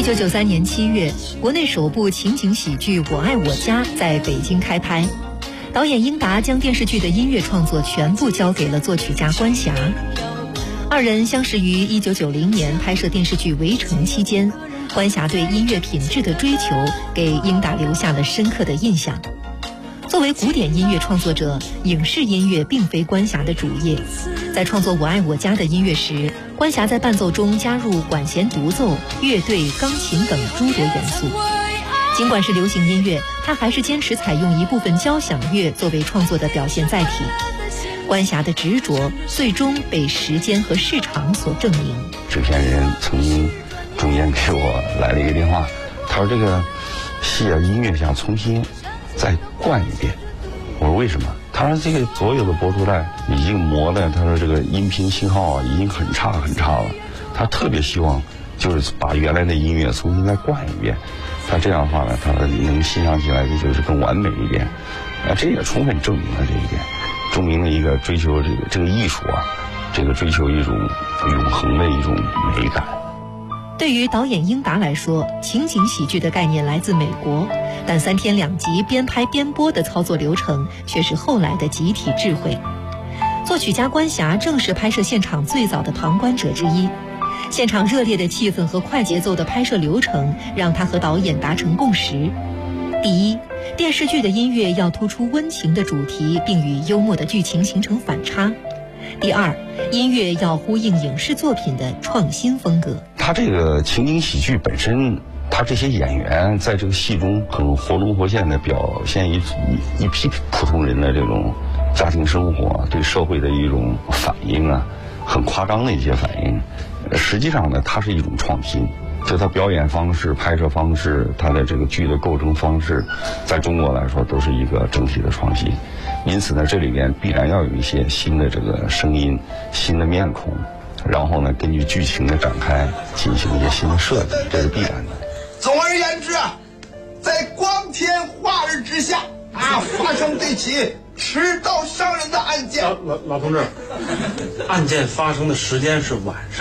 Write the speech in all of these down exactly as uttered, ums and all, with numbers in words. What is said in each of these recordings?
九九三年七月，国内首部情景喜剧《我爱我家》在北京开拍，导演英达将电视剧的音乐创作全部交给了作曲家关霞。二人相识于一九九零年拍摄电视剧《围城》期间，关霞对音乐品质的追求给英达留下了深刻的印象。作为古典音乐创作者，影视音乐并非关霞的主业。在创作《我爱我家》的音乐时，关霞在伴奏中加入管弦独奏、乐队、钢琴等诸多元素。尽管是流行音乐，她还是坚持采用一部分交响乐作为创作的表现载体。关霞的执着最终被时间和市场所证明。 制片人曾经中间给我来了一个电话，他说这个戏啊，音乐想重新再灌一遍。我说为什么？他说这个所有的播出带已经磨的，他说这个音频信号啊已经很差很差了，他特别希望就是把原来的音乐重新再灌一遍。他这样的话呢，他能欣赏起来的就是更完美一点。啊，这也充分证明了这一点，证明了一个追求这个这个艺术啊，这个追求一种永恒的一种美感。 对于导演英达来说，情景喜剧的概念来自美国，但三天两集边拍边播的操作流程却是后来的集体智慧。作曲家关霞正是拍摄现场最早的旁观者之一，现场热烈的气氛和快节奏的拍摄流程让他和导演达成共识。第一，电视剧的音乐要突出温情的主题，并与幽默的剧情形成反差。第二，音乐要呼应影视作品的创新风格。 他这个情景喜剧本身，他这些演员在这个戏中很活灵活现的表现一一一批普通人的这种家庭生活，对社会的一种反应啊，很夸张的一些反应。实际上呢，它是一种创新。就他表演方式、拍摄方式，他的这个剧的构成方式，在中国来说都是一个整体的创新。因此呢，这里面必然要有一些新的这个声音、新的面孔，然后呢，根据剧情的展开进行一些新的设计，这是必然的。 总而言之啊，在光天化日之下啊，发生这起持刀伤人的案件。 老老老同志，案件发生的时间是晚上。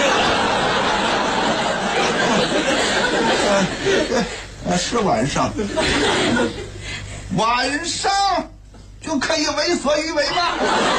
啊，是晚上，晚上就可以为所欲为吗？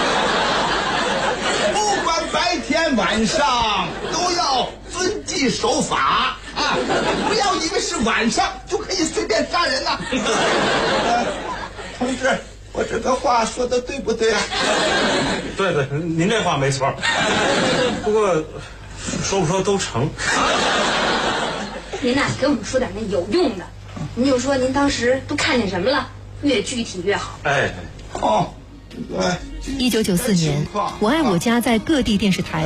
不管白天晚上都要遵纪守法啊！不要以为是晚上就可以随便杀人呐、啊呃！同志，我这个话说的对不对啊？ 对对，您这话没错。不过说不说都成。 您呐、啊，给我们说点那有用的。您就说您当时都看见什么了，越具体越好。 哎， 哦，对。 一九九四年，《我爱我家》在各地电视台